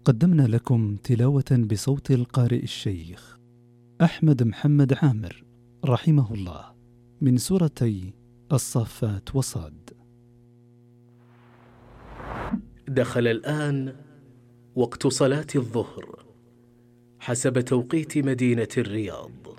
قدمنا لكم تلاوة بصوت القارئ الشيخ أحمد محمد عامر رحمه الله من سورتي الصافات وصاد. دخل الآن وقت صلاة الظهر حسب توقيت مدينة الرياض.